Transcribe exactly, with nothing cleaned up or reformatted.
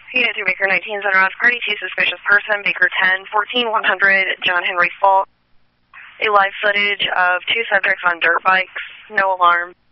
Unit three Baker nineteen, Sunrise Party, two suspicious person, Baker ten, fourteen one hundred, John Henry Fault. A live footage of two subjects on dirt bikes, no alarm.